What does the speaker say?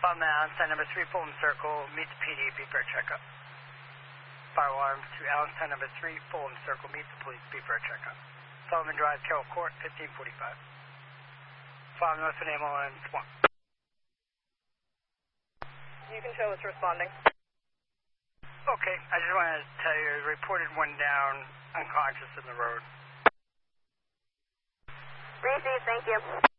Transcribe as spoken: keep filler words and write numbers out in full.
Five Allen sign number three, Fulham Circle, meet the P D, beep for a checkup. Fire alarm to Allen sign number three, Fulham Circle, meet the police, beep for a checkup. Sullivan Drive, Carroll Court, fifteen forty-five. Five Northwood ambulance one. You can show us responding. Okay, I just wanted to tell you, reported one down, unconscious in the road. Received, thank you.